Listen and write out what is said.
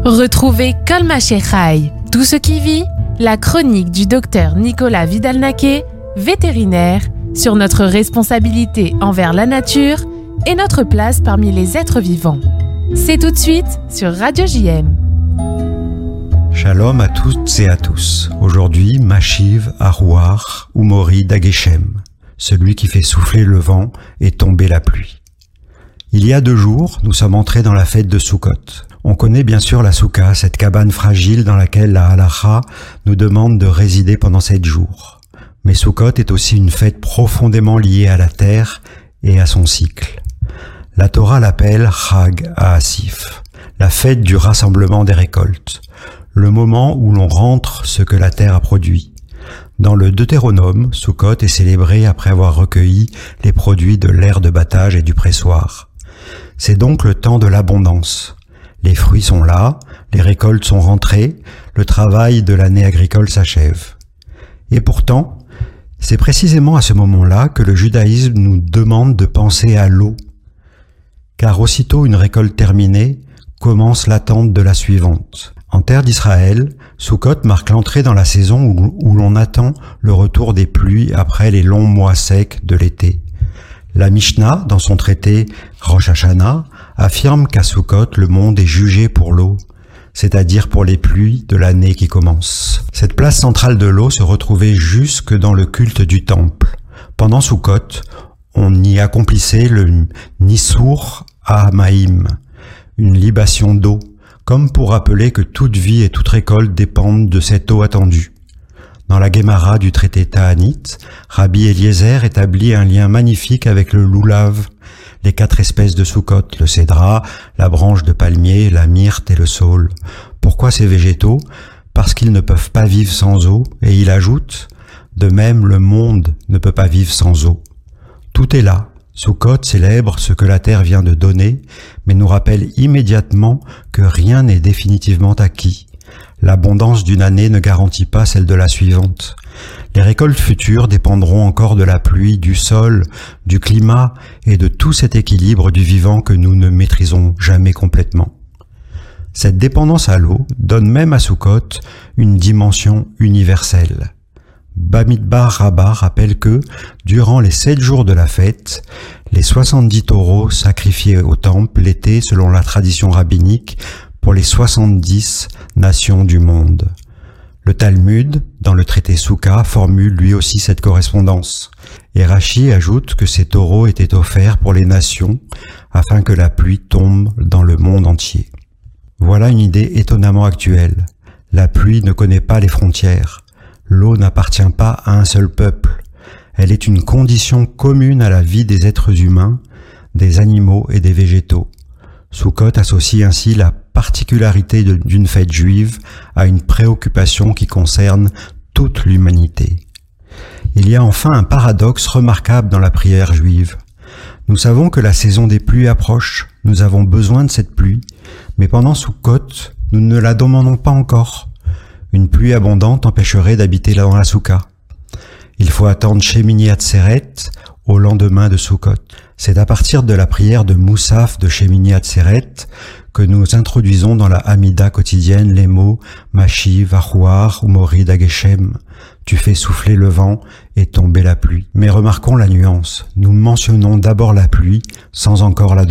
Retrouvez Kol Ma Shechai, tout ce qui vit, la chronique du docteur Nicolas Vidal-Naquet, vétérinaire, sur notre responsabilité envers la nature et notre place parmi les êtres vivants. C'est tout de suite sur Radio JM. Shalom à toutes et à tous. Aujourd'hui, Mashiv Arouar Umori Dageshem, celui qui fait souffler le vent et tomber la pluie. Il y a 2 jours, nous sommes entrés dans la fête de Sukkot. On connaît bien sûr la Souka, cette cabane fragile dans laquelle la Halacha nous demande de résider pendant 7 jours. Mais Sukkot est aussi une fête profondément liée à la terre et à son cycle. La Torah l'appelle Chag HaAsif, la fête du rassemblement des récoltes, le moment où l'on rentre ce que la terre a produit. Dans le Deutéronome, Sukkot est célébré après avoir recueilli les produits de l'ère de battage et du pressoir. C'est donc le temps de l'abondance. Les fruits sont là, les récoltes sont rentrées, le travail de l'année agricole s'achève. Et pourtant, c'est précisément à ce moment-là que le judaïsme nous demande de penser à l'eau. Car aussitôt une récolte terminée, commence l'attente de la suivante. En terre d'Israël, Sukkot marque l'entrée dans la saison où l'on attend le retour des pluies après les longs mois secs de l'été. La Mishnah, dans son traité Rosh Hashanah, affirme qu'à Sukkot, le monde est jugé pour l'eau, c'est-à-dire pour les pluies de l'année qui commence. Cette place centrale de l'eau se retrouvait jusque dans le culte du temple. Pendant Sukkot, on y accomplissait le Nisur HaMaim, une libation d'eau, comme pour rappeler que toute vie et toute récolte dépendent de cette eau attendue. Dans la Gemara du traité Ta'anit, Rabbi Eliezer établit un lien magnifique avec le loulav, les 4 espèces de Sukkot, le cédra, la branche de palmier, la myrte et le saule. Pourquoi ces végétaux ? Parce qu'ils ne peuvent pas vivre sans eau, et il ajoute, de même le monde ne peut pas vivre sans eau. Tout est là. Sukkot célèbre ce que la terre vient de donner, mais nous rappelle immédiatement que rien n'est définitivement acquis. L'abondance d'une année ne garantit pas celle de la suivante. Les récoltes futures dépendront encore de la pluie, du sol, du climat et de tout cet équilibre du vivant que nous ne maîtrisons jamais complètement. Cette dépendance à l'eau donne même à Sukkot une dimension universelle. Bamidbar Rabbah rappelle que, durant les 7 jours de la fête, les 70 taureaux sacrifiés au temple l'étaient, selon la tradition rabbinique, pour les 70 nations du monde. Le Talmud, dans le traité Souka, formule lui aussi cette correspondance. Et Rashi ajoute que ces taureaux étaient offerts pour les nations, afin que la pluie tombe dans le monde entier. Voilà une idée étonnamment actuelle. La pluie ne connaît pas les frontières. L'eau n'appartient pas à un seul peuple. Elle est une condition commune à la vie des êtres humains, des animaux et des végétaux. Sukkot associe ainsi la particularité d'une fête juive à une préoccupation qui concerne toute l'humanité. Il y a enfin un paradoxe remarquable dans la prière juive. Nous savons que la saison des pluies approche, nous avons besoin de cette pluie, mais pendant Sukkot, nous ne la demandons pas encore. Une pluie abondante empêcherait d'habiter dans la Souka. Il faut attendre Shemini Atzeret au lendemain de Sukkot. C'est à partir de la prière de Moussaf de Shemini Atzeret que nous introduisons dans la Hamida quotidienne les mots Mashiv Arouar Umori Dageshem. Tu fais souffler le vent et tomber la pluie. Mais remarquons la nuance. Nous mentionnons d'abord la pluie sans encore la